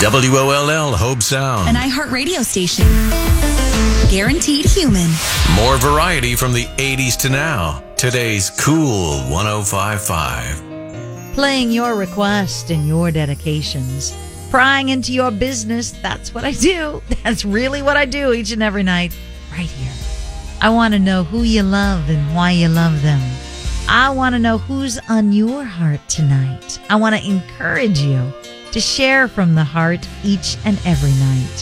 WOLL Hope Sound. An iHeartRadio station. Guaranteed human. More variety from the 80s to now. Today's Cool 105.5. Playing your requests and your dedications. Prying into your business. That's what I do. That's really what I do each and every night. Right here. I want to know who you love and why you love them. I want to know who's on your heart tonight. I want to encourage you to share from the heart each and every night.